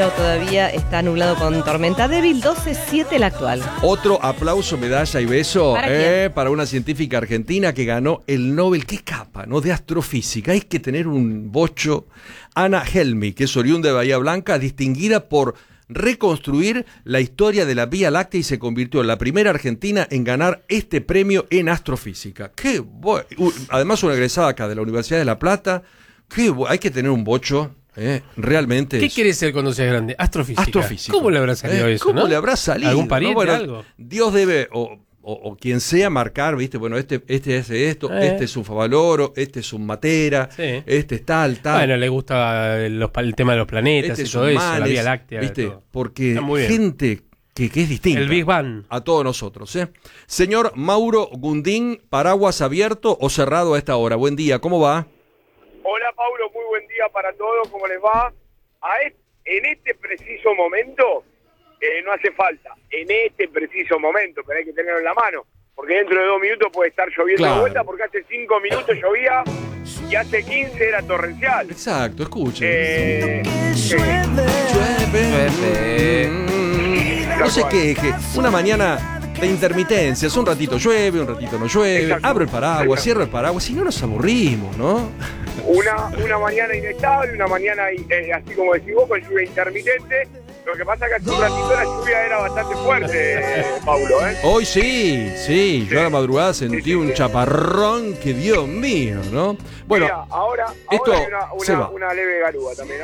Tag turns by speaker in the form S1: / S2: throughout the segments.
S1: cielo todavía está nublado con tormenta débil, 12,7 la actual.
S2: Otro aplauso, medalla y beso para una científica argentina que ganó el Nobel. ¡Qué capa, ¿no? De astrofísica. Hay que tener un bocho. Anna Helmy, que es oriunda de Bahía Blanca, distinguida por reconstruir la historia de la Vía Láctea y se convirtió en la primera argentina en ganar este premio en astrofísica. ¡Qué bueno! Además, una egresada acá de la Universidad de La Plata. Hay que tener un bocho. Realmente.
S3: ¿Qué querés ser cuando seas grande? Astrofísica. ¿Cómo le habrá salido eso?
S2: ¿Cómo
S3: ¿no?
S2: le habrá salido?
S3: ¿Algún pariente,
S2: ¿no? Bueno,
S3: algo?
S2: Dios debe, o quien sea, marcar, ¿viste? Bueno, este es esto, este es un Favaloro, este es un Matera, este es tal.
S3: Bueno, le gusta el tema de los planetas y todo eso, la Vía Láctea.
S2: ¿Viste? Porque gente que es distinta.
S3: El Big Bang.
S2: A todos nosotros, Señor Mauro Gundín, paraguas abierto o cerrado a esta hora. Buen día, ¿cómo va?
S4: Hola, Paulo, muy buen día para todos, ¿cómo les va? En este preciso momento, no hace falta, en este preciso momento, pero hay que tenerlo en la mano, porque dentro de 2 minutos puede estar lloviendo de vuelta, porque hace 5 minutos llovía y hace 15 era torrencial.
S2: Exacto, escuchen.
S3: Llueve.
S2: No sé qué, una mañana de intermitencias, un ratito llueve, un ratito no llueve, abro el paraguas, cierro el paraguas, si no nos aburrimos, ¿no?
S4: Una mañana inestable, una mañana así como decís vos, con lluvia intermitente. Lo que pasa es que hace un ratito la lluvia era bastante fuerte, Paulo,
S2: Hoy sí, yo a la madrugada sentí un chaparrón que Dios mío, ¿no? Bueno,
S4: mira, ahora
S2: esto
S4: hay una leve garúa también.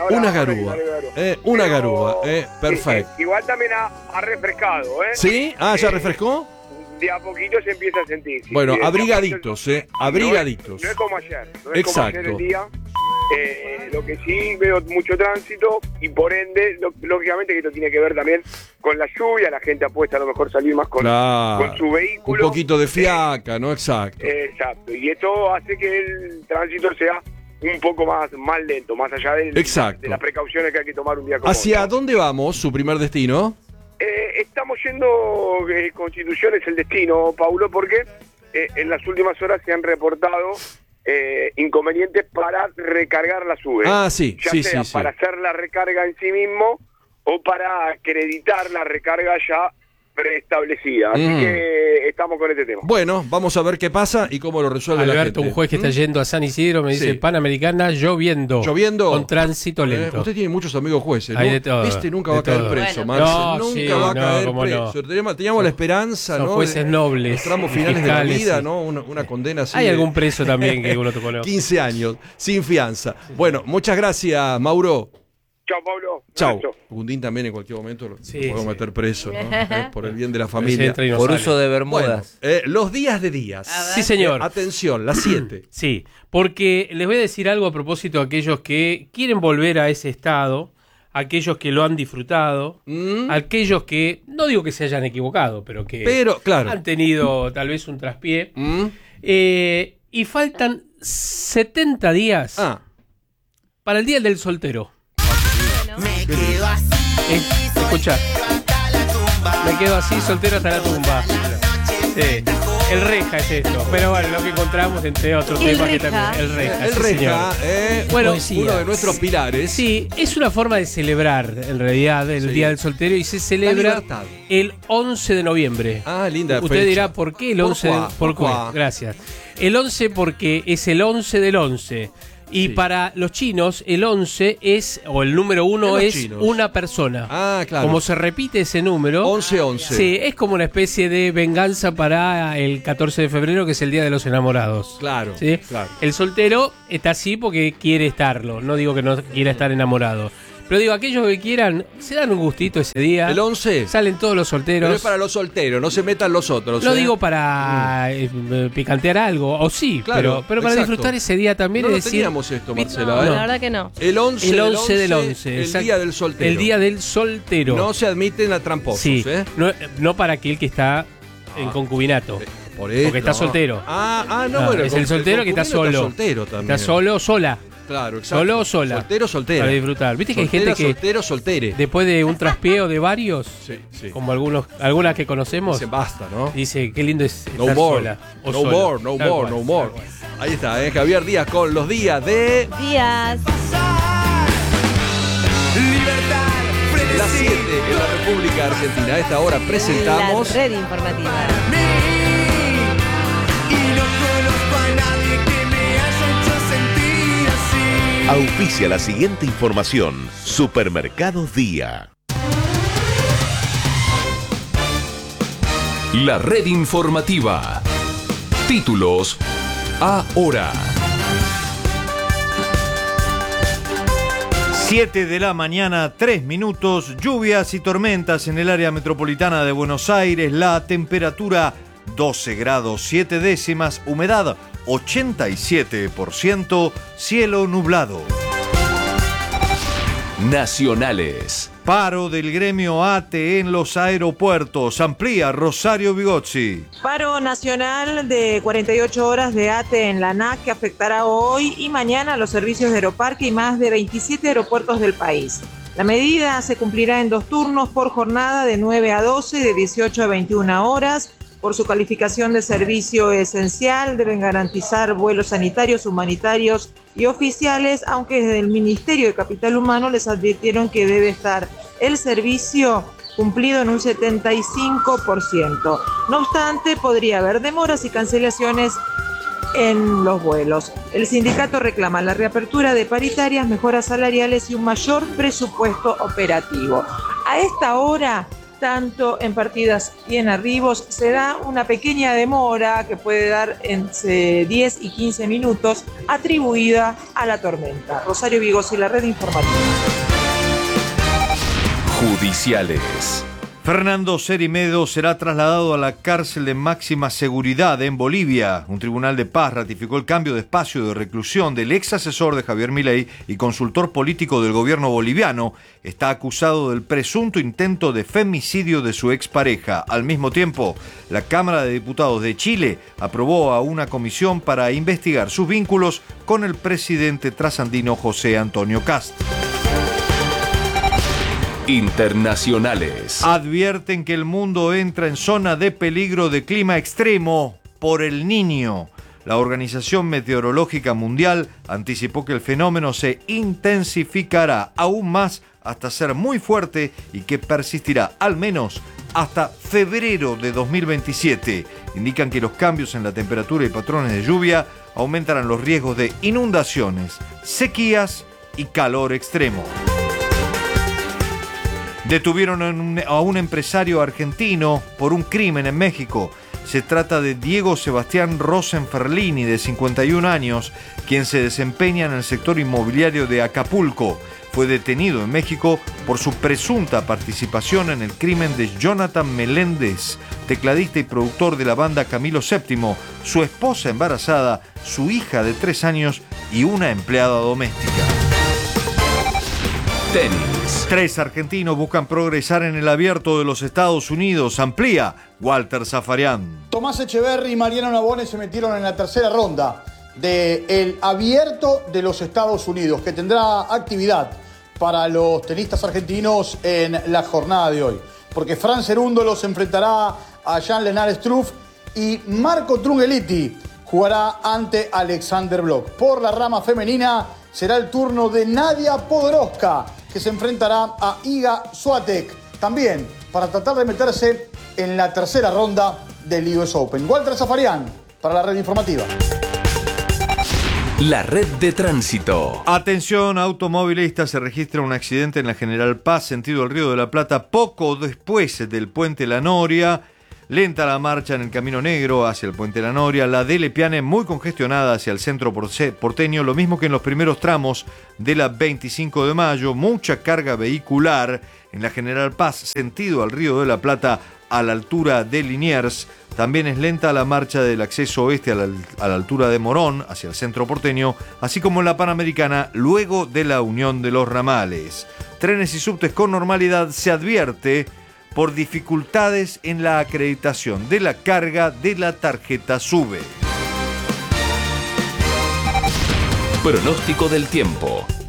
S2: Una garúa, perfecto.
S4: Igual también ha refrescado,
S2: ¿Sí? ¿Ya refrescó?
S4: De a poquito se empieza a sentir.
S2: Bueno, abrigaditos, abrigaditos.
S4: No es como ayer,
S2: Exacto.
S4: Como ayer el día. Lo que sí veo mucho tránsito y por ende, lógicamente que esto tiene que ver también con la lluvia, la gente apuesta a lo mejor salir más con su vehículo.
S2: Un poquito de fiaca, ¿no? Exacto.
S4: Exacto, y esto hace que el tránsito sea un poco más lento, más allá de las precauciones que hay que tomar un día como
S2: ¿Hacia dónde vamos, su primer destino?
S4: Estamos yendo, Constitución es el destino, Paulo, porque en las últimas horas se han reportado inconvenientes para recargar la SUBE.
S2: Sí.
S4: Para hacer la recarga en sí mismo o para acreditar la recarga ya preestablecida. Así que estamos con este tema.
S2: Bueno, vamos a ver qué pasa y cómo lo resuelve la gente.
S3: Un juez que está yendo a San Isidro, me dice Panamericana lloviendo. Con tránsito lento.
S2: Usted tiene muchos amigos jueces, ¿no?
S3: Hay de todo.
S2: Nunca va a caer preso, Marce. Nunca va a caer preso. Teníamos la esperanza,
S3: Son
S2: ¿no?
S3: jueces nobles.
S2: Los tramos finales de la vida, ¿no? Una condena así.
S3: Hay algún preso también que uno te conoce.
S2: 15 años, sin fianza. Bueno, muchas gracias, Mauro.
S4: Chao, Pablo.
S2: Chao. Gundín también en cualquier momento lo podemos meter preso, ¿no? Por el bien de la familia.
S5: Por uso de bermudas.
S2: Bueno, los días de días.
S3: Sí, señor.
S2: Atención, las 7.
S3: Sí, porque les voy a decir algo a propósito de aquellos que quieren volver a ese estado, aquellos que lo han disfrutado, aquellos que, no digo que se hayan equivocado, pero que han tenido tal vez un traspié, y faltan 70 días para el Día del Soltero.
S6: Me quedo así.
S3: Escuchá. Me quedo así, soltero hasta la tumba. El reja es esto. Pero bueno, lo que encontramos entre otros temas que también. El reja.
S2: El reja,
S3: bueno,
S2: uno de nuestros pilares.
S3: Sí, es una forma de celebrar en realidad el Día del Soltero y se celebra el 11 de noviembre.
S2: Linda.
S3: Usted dirá, ¿por qué el 11? ¿Por qué? Gracias. El 11 porque es el 11 del 11. Y para los chinos, el 11 o el número 1 es chinos. Una persona.
S2: Claro.
S3: Como se repite ese número.
S2: 11-11.
S3: Sí, es como una especie de venganza para el 14 de febrero, que es el Día de los Enamorados.
S2: Claro.
S3: ¿Sí?
S2: Claro.
S3: El soltero está así porque quiere estarlo. No digo que no quiera estar enamorado. Pero digo, aquellos que quieran, se dan un gustito ese día.
S2: El 11.
S3: Salen todos los solteros.
S2: Pero es para los solteros, no se metan los otros.
S3: No digo para picantear algo, o sí,
S2: claro,
S3: pero para disfrutar ese día también.
S2: No
S3: es decir,
S2: teníamos esto, Marcela.
S1: No, la verdad que no.
S2: El 11 del 11.
S3: El Día del Soltero. El Día del Soltero.
S2: No se admiten a tramposos.
S3: Sí, no para aquel que está en concubinato.
S2: Por eso.
S3: Porque está soltero.
S2: Bueno.
S3: Es el soltero que está solo.
S2: Está soltero también.
S3: Está solo o sola.
S2: Claro, exacto.
S3: Solo o sola.
S2: Soltero, soltera.
S3: Para disfrutar. ¿Viste que hay gente que
S2: soltere.
S3: Después de un traspieo de varios, como algunas que conocemos,
S2: dice basta, ¿no?
S3: Dice, qué lindo es
S2: no
S3: estar
S2: more.
S3: sola. O
S2: No more. Ahí está, Javier Díaz con los días de...
S1: Días.
S6: Libertad.
S2: República Argentina. A esta hora presentamos
S1: La red informativa.
S5: Auspicia la siguiente información. Supermercados Día.
S7: La red informativa. Títulos ahora.
S8: 7 de la mañana, 3 minutos, lluvias y tormentas en el área metropolitana de Buenos Aires, la temperatura 12 grados 7 décimas, humedad 87%, cielo nublado.
S7: Nacionales.
S8: Paro del gremio ATE en los aeropuertos, amplía Rosario Bigozzi.
S9: Paro nacional de 48 horas de ATE en la ANAC que afectará hoy y mañana a los servicios de Aeroparque y más de 27 aeropuertos del país. La medida se cumplirá en 2 turnos por jornada de 9 a 12 y de 18 a 21 horas. Por su calificación de servicio esencial, deben garantizar vuelos sanitarios, humanitarios y oficiales, aunque desde el Ministerio de Capital Humano les advirtieron que debe estar el servicio cumplido en un 75%. No obstante, podría haber demoras y cancelaciones en los vuelos. El sindicato reclama la reapertura de paritarias, mejoras salariales y un mayor presupuesto operativo. A esta hora, tanto en partidas y en arribos, se da una pequeña demora que puede dar entre 10 y 15 minutos atribuida a la tormenta. Rosario Bigozzi, la red informativa.
S7: Judiciales.
S8: Fernando Cerimedo será trasladado a la cárcel de máxima seguridad en Bolivia. Un tribunal de paz ratificó el cambio de espacio de reclusión del ex asesor de Javier Milei y consultor político del gobierno boliviano. Está acusado del presunto intento de femicidio de su expareja. Al mismo tiempo, la Cámara de Diputados de Chile aprobó a una comisión para investigar sus vínculos con el presidente trasandino José Antonio Kast.
S7: Internacionales.
S8: Advierten que el mundo entra en zona de peligro de clima extremo por el Niño. La Organización Meteorológica Mundial anticipó que el fenómeno se intensificará aún más hasta ser muy fuerte y que persistirá al menos hasta febrero de 2027. Indican que los cambios en la temperatura y patrones de lluvia aumentarán los riesgos de inundaciones, sequías y calor extremo. Detuvieron a un empresario argentino por un crimen en México. Se trata de Diego Sebastián Rosenferlini, de 51 años, quien se desempeña en el sector inmobiliario de Acapulco. Fue detenido en México por su presunta participación en el crimen de Jonathan Meléndez, tecladista y productor de la banda Camilo VII, su esposa embarazada, su hija de 3 años y una empleada doméstica.
S7: Tenis.
S8: 3 argentinos buscan progresar en el Abierto de los Estados Unidos. Amplía Walter Zafarian.
S10: Tomás Echeverry y Mariano Navone se metieron en la tercera ronda del Abierto de los Estados Unidos, que tendrá actividad para los tenistas argentinos en la jornada de hoy. Porque Fran Cerundo los enfrentará a Jean-Lénard Struff y Marco Trungelliti jugará ante Alexander Blok. Por la rama femenina será el turno de Nadia Podoroska, que se enfrentará a Iga Swiatek, también para tratar de meterse en la tercera ronda del US Open. Walter Zafarian, para la red informativa.
S7: La red de tránsito.
S8: Atención, automovilistas, se registra un accidente en la General Paz, sentido el Río de la Plata, poco después del Puente La Noria. Lenta la marcha en el Camino Negro hacia el Puente La Noria, la de Lepiane muy congestionada hacia el centro porteño, lo mismo que en los primeros tramos de la 25 de mayo, mucha carga vehicular en la General Paz, sentido al Río de la Plata a la altura de Liniers. También es lenta la marcha del acceso oeste a la altura de Morón hacia el centro porteño, así como en la Panamericana luego de la unión de los ramales. Trenes y subtes con normalidad, se advierte por dificultades en la acreditación de la carga de la tarjeta SUBE.
S7: Pronóstico del tiempo.